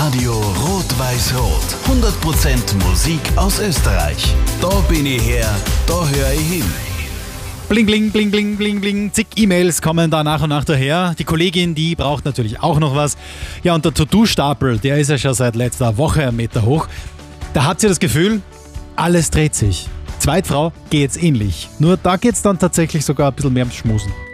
Radio Rot-Weiß-Rot. 100% Musik aus Österreich. Da bin ich her, da höre ich hin. Bling, bling, bling, bling, bling, bling. Zig E-Mails kommen da nach und nach daher. Die Kollegin, die braucht natürlich auch noch was. Ja, und der To-Do-Stapel, der ist ja schon seit letzter Woche 1 Meter hoch. Da hat sie das Gefühl, alles dreht sich. Zweitfrau geht's ähnlich. Nur da geht's dann tatsächlich sogar ein bisschen mehr ums Schmusen.